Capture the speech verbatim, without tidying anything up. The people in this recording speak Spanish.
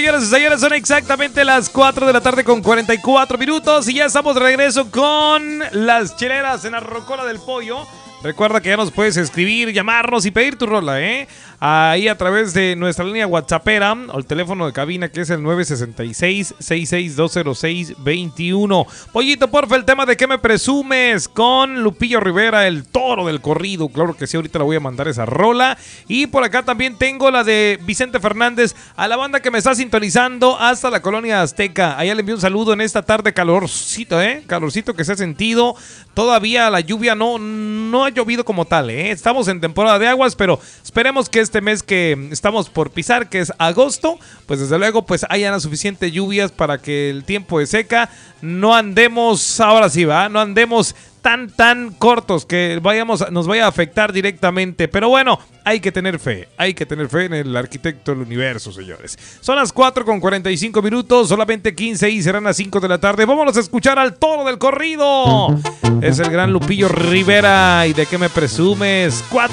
señoras y señores, son exactamente las cuatro de la tarde con cuarenta y cuatro minutos y ya estamos de regreso con las cheleras en la Rocola del Pollo. Recuerda que ya nos puedes escribir, llamarnos y pedir tu rola, ¿eh? Ahí a través de nuestra línea WhatsAppera o el teléfono de cabina que es el nueve seis seis, seis seis dos cero seis dos uno. Pollito, porfa, el tema de ¿Qué me presumes? Con Lupillo Rivera, el toro del corrido. Claro que sí, ahorita le voy a mandar esa rola. Y por acá también tengo la de Vicente Fernández, a la banda que me está sintonizando hasta la colonia Azteca. Allá le envío un saludo en esta tarde calorcito, ¿eh? Calorcito que se ha sentido. Todavía la lluvia no, no ha llovido como tal, ¿eh? Estamos en temporada de aguas, pero esperemos que este mes que estamos por pisar, que es agosto, pues desde luego pues hayan suficientes lluvias para que el tiempo de seca no andemos, ahora sí va, no andemos tan tan cortos que vayamos, nos vaya a afectar directamente. Pero bueno, hay que tener fe, hay que tener fe en el arquitecto del universo, señores. Son las cuatro con cuarenta y cinco minutos, solamente quince y serán las cinco de la tarde. Vámonos a escuchar al toro del corrido. Es el gran Lupillo Rivera. ¿Y de qué me presumes? cuatro